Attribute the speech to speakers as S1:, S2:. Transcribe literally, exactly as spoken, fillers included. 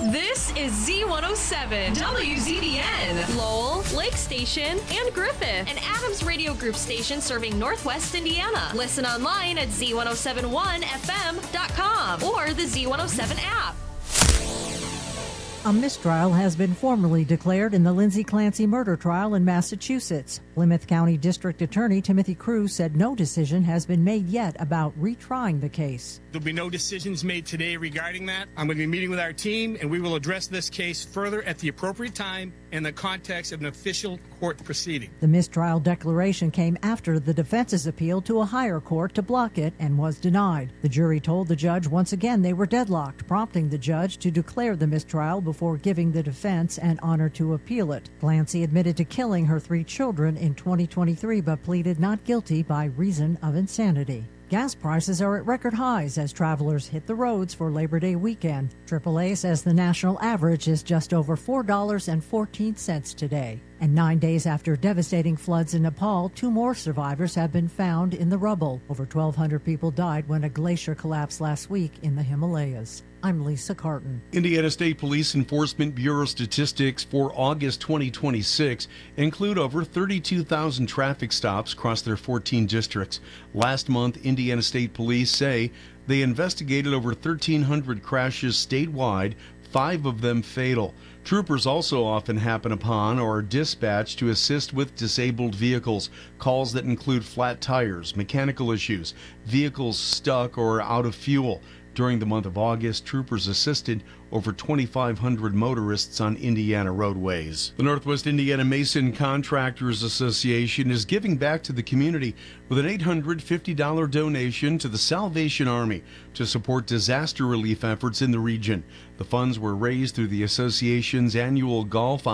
S1: This is Z one oh seven, W Z B N, Lowell, Lake Station, and Griffith, an Adams Radio Group station serving Northwest Indiana. Listen online at Z one oh seven one F M dot com or the Z one oh seven app.
S2: A mistrial has been formally declared in the Lindsay Clancy murder trial in Massachusetts. Plymouth County District Attorney Timothy Cruz said no decision has been made yet about retrying the case.
S3: There'll be no decisions made today regarding that. I'm going to be meeting with our team, and we will address this case further at the appropriate time in the context of an official court proceeding.
S2: The mistrial declaration came after the defense's appeal to a higher court to block it and was denied. The jury told the judge once again they were deadlocked, prompting the judge to declare the mistrial before giving the defense an honor to appeal it. Clancy admitted to killing her three children in twenty twenty-three but pleaded not guilty by reason of insanity. Gas prices are at record highs as travelers hit the roads for Labor Day weekend. triple A says the national average is just over four dollars and fourteen cents today. And nine days after devastating floods in Nepal, two more survivors have been found in the rubble. Over twelve hundred people died when a glacier collapsed last week in the Himalayas. I'm Lisa Carton.
S4: Indiana State Police Enforcement Bureau statistics for August twenty twenty-six include over thirty-two thousand traffic stops across their fourteen districts. Last month, Indiana State Police say they investigated over thirteen hundred crashes statewide, five of them fatal. Troopers also often happen upon or are dispatched to assist with disabled vehicles, calls that include flat tires, mechanical issues, vehicles stuck or out of fuel. During the month of August, troopers assisted over twenty-five hundred motorists on Indiana roadways. The Northwest Indiana Mason Contractors Association is giving back to the community with an eight hundred fifty dollars donation to the Salvation Army to support disaster relief efforts in the region. The funds were raised through the association's annual golf